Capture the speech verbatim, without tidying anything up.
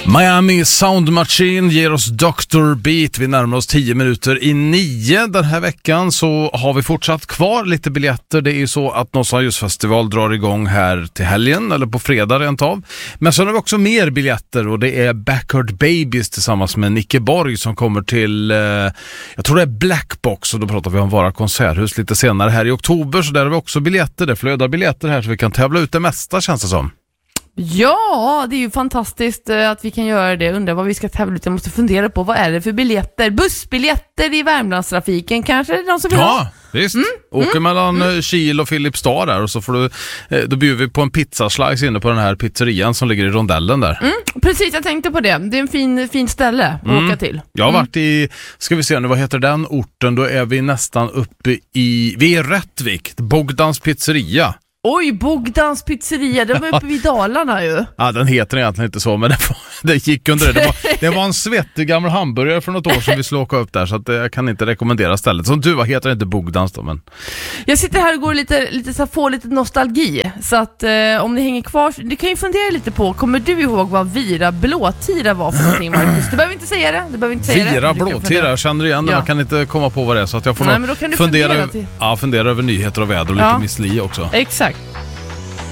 Miami Sound Machine ger oss doktor Beat. Vi närmar oss tio minuter i nio. Den här veckan så har vi fortsatt kvar lite biljetter. Det är ju så att Nossa Ljusfestival drar igång här till helgen, eller på fredag rent av. Men så har vi också mer biljetter, och det är Backyard Babies tillsammans med Nicke Borg som kommer till, eh, jag tror det är Blackbox, och då pratar vi om Vara konserthus lite senare här i oktober. Så där har vi också biljetter, det flödar biljetter här så vi kan tävla ut det mesta, känns det som. Ja, det är ju fantastiskt att vi kan göra det. Undrar vad vi ska tävla ut. Jag måste fundera på, vad är det för biljetter? Bussbiljetter i Värmlandstrafiken kanske? Är det någon som vill ja, ha? visst. Mm, Åker mm, mellan mm. Kil och Filipstad där, och så får du, då bjuder vi på en pizzaslice inne på den här pizzerian som ligger i rondellen där. Mm, precis, jag tänkte på det. Det är en fin, fin ställe att mm. åka till. Jag har mm. varit i, ska vi se nu, vad heter den orten? Då är vi nästan uppe i, vi är i Rättvik, Bogdans pizzeria. Oj, Bogdans pizzeria, det var uppe vid Dalarna ju. Ja, den heter egentligen inte så, men det, var, det gick under det. Det var, det var en svettig gammal hamburgare för något år som vi skulle åka upp där, så att jag kan inte rekommendera stället. Som du var heter det inte Bogdans då, men... Jag sitter här och går lite, lite så får lite nostalgi, så att eh, om ni hänger kvar, du kan ju fundera lite på, kommer du ihåg vad Vira Blåtira var för någonting, Marcus? Du behöver inte säga det, du behöver inte säga Vira det. Blåtira, jag känner igen det, ja. Jag kan inte komma på vad det är, så att jag får Nej, nog men då kan du fundera, fundera, över, ja, fundera över nyheter och väder och ja. lite missli också. Exakt.